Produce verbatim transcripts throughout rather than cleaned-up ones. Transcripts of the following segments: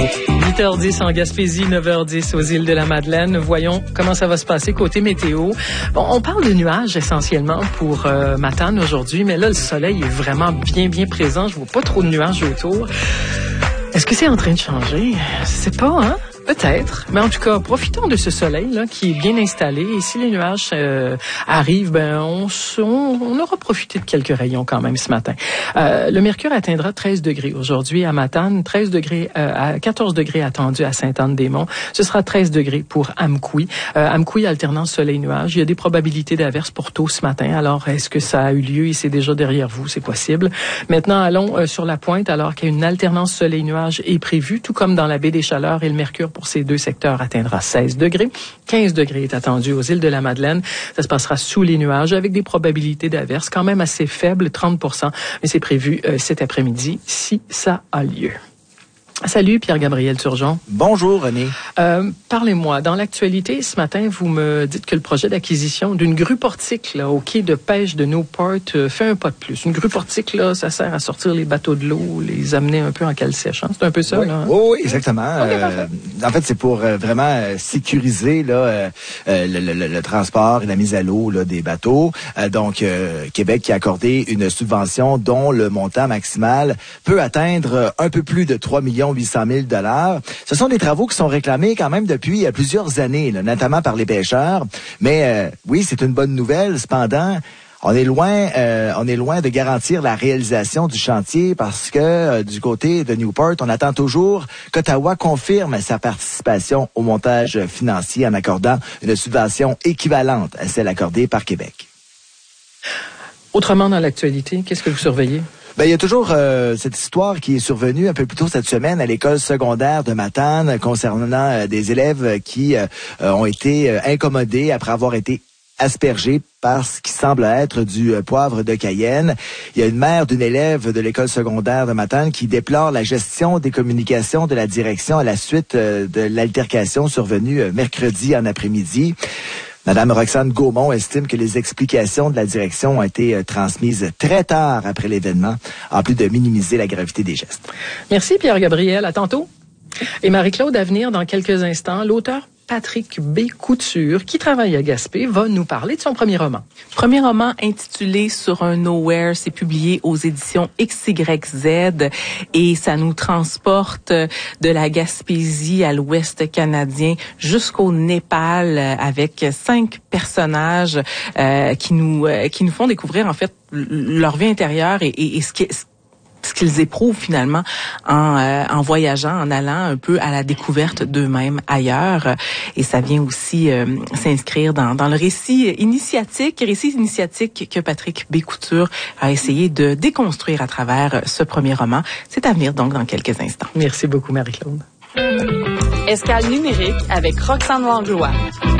huit heures dix en Gaspésie, neuf heures dix aux îles de la Madeleine. Voyons comment ça va se passer côté météo. Bon, on parle de nuages essentiellement pour euh, Matane aujourd'hui, mais là, le soleil est vraiment bien, bien présent. Je vois pas trop de nuages autour. Est-ce que c'est en train de changer? Je sais pas, hein? Peut-être, mais en tout cas, profitons de ce soleil-là qui est bien installé. Et si les nuages euh, arrivent, ben on, on, on aura profité de quelques rayons quand même ce matin. Euh, le mercure atteindra treize degrés aujourd'hui à Matane, treize degrés euh, à quatorze degrés attendus à Sainte-Anne-des-Monts. Ce sera treize degrés pour Amkoui. Euh, Amkoui, alternance soleil-nuage. Il y a des probabilités d'averses pour tôt ce matin. Alors, est-ce que ça a eu lieu et c'est déjà derrière vous? C'est possible. Maintenant, allons euh, sur la pointe alors qu'une alternance soleil-nuage est prévue, tout comme dans la baie des Chaleurs, et le mercure pour ces deux secteurs atteindra seize degrés. quinze degrés est attendu aux îles de la Madeleine. Ça se passera sous les nuages avec des probabilités d'averses quand même assez faibles, trente pour cent. Mais c'est prévu euh, cet après-midi si ça a lieu. Salut Pierre-Gabriel Turgeon. Bonjour René. Euh, parlez-moi, dans l'actualité, ce matin, vous me dites que le projet d'acquisition d'une grue portique là, au quai de pêche de Newport euh, fait un pas de plus. Une grue portique, là, ça sert à sortir les bateaux de l'eau, les amener un peu en cale sèche. Hein? C'est un peu ça, oui. là? Hein? Oui, oui, exactement. Okay, euh, en fait, c'est pour euh, vraiment euh, sécuriser là, euh, le, le, le transport et la mise à l'eau là, des bateaux. Euh, donc, euh, Québec qui a accordé une subvention dont le montant maximal peut atteindre un peu plus de trois millions huit cent mille dollars. Ce sont des travaux qui sont réclamés quand même depuis euh, plusieurs années, là, notamment par les pêcheurs. Mais euh, oui, c'est une bonne nouvelle. Cependant, on est loin, euh, on est loin de garantir la réalisation du chantier parce que euh, du côté de Newport, on attend toujours qu'Ottawa confirme sa participation au montage financier en accordant une subvention équivalente à celle accordée par Québec. Autrement, dans l'actualité, qu'est-ce que vous surveillez? Ben, il y a toujours euh, cette histoire qui est survenue un peu plus tôt cette semaine à l'école secondaire de Matane concernant euh, des élèves qui euh, ont été euh, incommodés après avoir été aspergés par ce qui semble être du euh, poivre de Cayenne. Il y a une mère d'une élève de l'école secondaire de Matane qui déplore la gestion des communications de la direction à la suite euh, de l'altercation survenue euh, mercredi en après-midi. Madame Roxane Gaumont estime que les explications de la direction ont été euh, transmises très tard après l'événement, en plus de minimiser la gravité des gestes. Merci Pierre-Gabriel. À tantôt. Et Marie-Claude, à venir dans quelques instants, l'auteur Patrick B. Couture, qui travaille à Gaspé, va nous parler de son premier roman. Premier roman intitulé Sur un Nowhere, c'est publié aux éditions X Y Z et ça nous transporte de la Gaspésie à l'ouest canadien jusqu'au Népal avec cinq personnages euh, qui nous euh, qui nous font découvrir en fait leur vie intérieure et, et, et ce qui est ce qu'ils éprouvent finalement en, euh, en voyageant, en allant un peu à la découverte d'eux-mêmes ailleurs. Et ça vient aussi euh, s'inscrire dans, dans le récit initiatique, récit initiatique que Patrick B. Couture a essayé de déconstruire à travers ce premier roman. C'est à venir donc dans quelques instants. Merci beaucoup Marie-Claude. Escale numérique avec Roxane Langlois.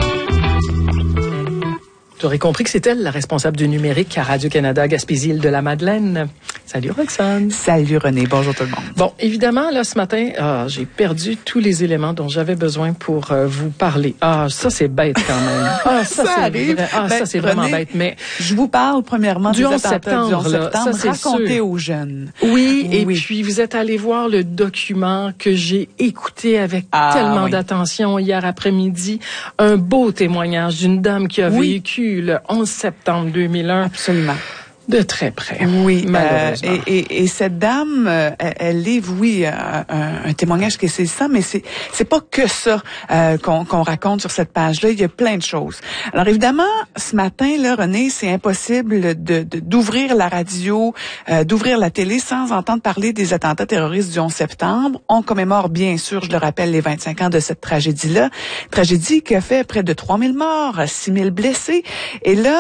Vous aurez compris que c'est elle, la responsable du numérique à Radio-Canada Gaspésie-Île de la Madeleine. Salut Roxane. Salut René, bonjour tout le monde. Bon, évidemment, là, ce matin, ah, j'ai perdu tous les éléments dont j'avais besoin pour euh, vous parler. Ah, ça, c'est bête quand même. Ah, ça, ça c'est arrive. Vrai. Ah, ben, ça, c'est René, vraiment bête. Mais je vous parle premièrement du des onze septembre, du onze là, septembre. ça, c'est racontez sûr. aux jeunes. Oui, et oui. puis vous êtes allé voir le document que j'ai écouté avec ah, tellement oui. d'attention hier après-midi. Un beau témoignage d'une dame qui a oui. vécu le onze septembre deux mille un. Absolument. De très près. Oui, malheureusement. Euh, et, et, et cette dame, euh, elle, elle livre, oui, un, un, un témoignage qui est saisissant, mais c'est c'est pas que ça euh, qu'on qu'on raconte sur cette page-là. Il y a plein de choses. Alors évidemment, ce matin, là, René, c'est impossible de de- d'ouvrir la radio, euh, d'ouvrir la télé sans entendre parler des attentats terroristes du onze septembre. On commémore bien sûr, je le rappelle, les vingt-cinq ans de cette tragédie-là, tragédie qui a fait près de trois mille morts, six mille blessés. Et là,